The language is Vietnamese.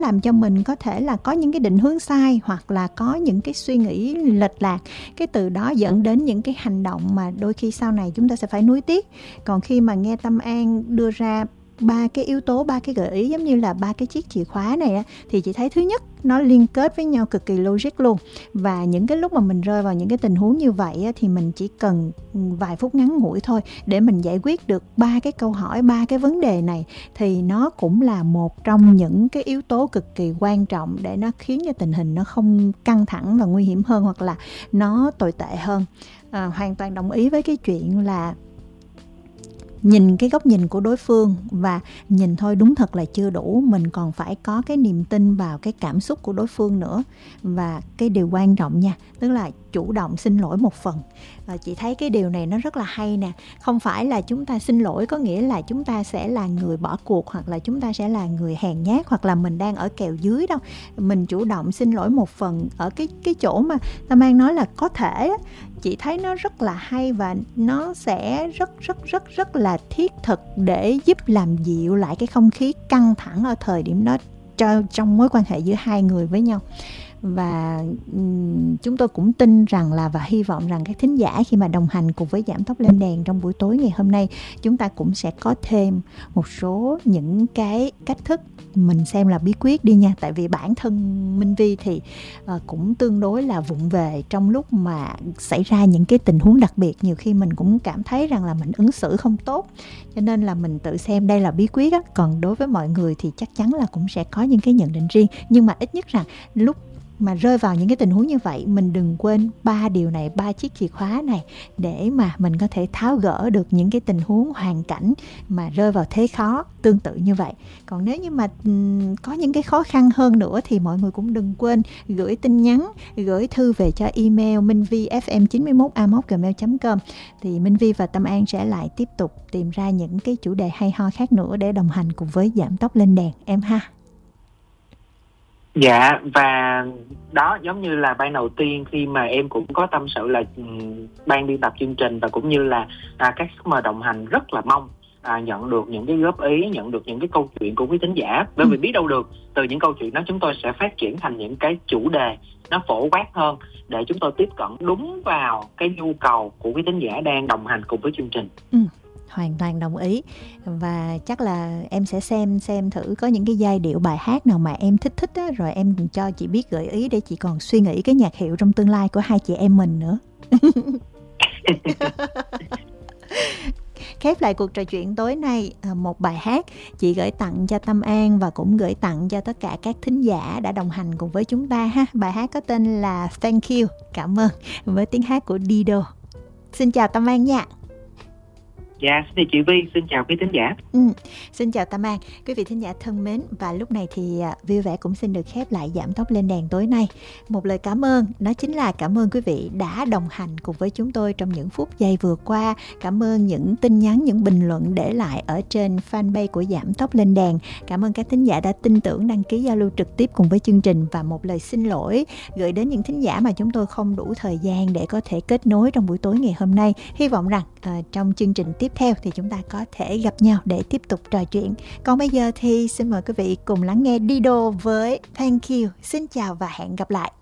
làm cho mình có thể là có những cái định hướng sai, hoặc là có những cái suy nghĩ lệch lạc, cái từ đó dẫn đến những cái hành động mà đôi khi sau này chúng ta sẽ phải nuối tiếc. Còn khi mà nghe Tâm An đưa ra 3 cái yếu tố, 3 cái gợi ý giống như là 3 cái chiếc chìa khóa này á, thì chị thấy thứ nhất nó liên kết với nhau cực kỳ logic luôn. Và những cái lúc mà mình rơi vào những cái tình huống như vậy á, thì mình chỉ cần vài phút ngắn ngủi thôi để mình giải quyết được 3 cái câu hỏi, 3 cái vấn đề này, thì nó cũng là một trong những cái yếu tố cực kỳ quan trọng để nó khiến cho tình hình nó không căng thẳng và nguy hiểm hơn, hoặc là nó tồi tệ hơn. Hoàn toàn đồng ý với cái chuyện là nhìn cái góc nhìn của đối phương, và nhìn thôi đúng thật là chưa đủ, mình còn phải có cái niềm tin vào cái cảm xúc của đối phương nữa. Và cái điều quan trọng nha, tức là chủ động xin lỗi một phần. Chị thấy cái điều này nó rất là hay nè. Không phải là chúng ta xin lỗi có nghĩa là chúng ta sẽ là người bỏ cuộc, hoặc là chúng ta sẽ là người hèn nhát, hoặc là mình đang ở kèo dưới đâu. Mình chủ động xin lỗi một phần ở cái chỗ mà Tâm An nói là có thể, chị thấy nó rất là hay, và nó sẽ rất là thiết thực để giúp làm dịu lại cái không khí căng thẳng ở thời điểm đó trong mối quan hệ giữa hai người với nhau. Và chúng tôi cũng tin rằng là, và hy vọng rằng các thính giả khi mà đồng hành cùng với Giảm Tốc Lên Đèn trong buổi tối ngày hôm nay, chúng ta cũng sẽ có thêm một số những cái cách thức, mình xem là bí quyết đi nha. Tại vì bản thân Minh Vi thì cũng tương đối là vụng về trong lúc mà xảy ra những cái tình huống đặc biệt. Nhiều khi mình cũng cảm thấy rằng là mình ứng xử không tốt, cho nên là mình tự xem đây là bí quyết á. Còn đối với mọi người thì chắc chắn là cũng sẽ có những cái nhận định riêng. Nhưng mà ít nhất rằng lúc mà rơi vào những cái tình huống như vậy, mình đừng quên 3 điều này, 3 chiếc chìa khóa này, để mà mình có thể tháo gỡ được những cái tình huống, hoàn cảnh mà rơi vào thế khó tương tự như vậy. Còn nếu như mà có những cái khó khăn hơn nữa thì mọi người cũng đừng quên gửi tin nhắn, gửi thư về cho email minhvifm91a@gmail.com. Thì Minh Vi và Tâm An sẽ lại tiếp tục tìm ra những cái chủ đề hay ho khác nữa để đồng hành cùng với Giảm Tốc Lên Đèn em ha. Dạ, và đó giống như là ban đầu tiên khi mà em cũng có tâm sự là ban biên tập chương trình và cũng như là các khách mời đồng hành rất là mong nhận được những cái góp ý, nhận được những cái câu chuyện của quý thính giả. Bởi vì biết đâu được từ những câu chuyện đó chúng tôi sẽ phát triển thành những cái chủ đề nó phổ quát hơn, để chúng tôi tiếp cận đúng vào cái nhu cầu của quý thính giả đang đồng hành cùng với chương trình. Hoàn toàn đồng ý. Và chắc là em sẽ xem thử có những cái giai điệu bài hát nào mà em thích á, rồi em cho chị biết gợi ý để chị còn suy nghĩ cái nhạc hiệu trong tương lai của hai chị em mình nữa. Khép lại cuộc trò chuyện tối nay, một bài hát chị gửi tặng cho Tâm An và cũng gửi tặng cho tất cả các thính giả đã đồng hành cùng với chúng ta ha. Bài hát có tên là Thank You, cảm ơn, với tiếng hát của Dido. Xin chào Tâm An nha. Dạ, xin chào chị Vi, xin chào quý thính giả. Xin chào Tâm An, quý vị thính giả thân mến. Và lúc này thì Vui Vẻ cũng xin được khép lại Giảm Tốc Lên Đèn tối nay. Một lời cảm ơn, đó chính là cảm ơn quý vị đã đồng hành cùng với chúng tôi trong những phút giây vừa qua. Cảm ơn những tin nhắn, những bình luận để lại ở trên fanpage của Giảm Tốc Lên Đèn. Cảm ơn các thính giả đã tin tưởng đăng ký giao lưu trực tiếp cùng với chương trình. Và một lời xin lỗi gửi đến những thính giả mà chúng tôi không đủ thời gian để có thể kết nối trong buổi tối ngày hôm nay. Hy vọng rằng trong chương trình tiếp theo thì chúng ta có thể gặp nhau để tiếp tục trò chuyện. Còn bây giờ thì xin mời quý vị cùng lắng nghe Dido với Thank You. Xin chào và hẹn gặp lại.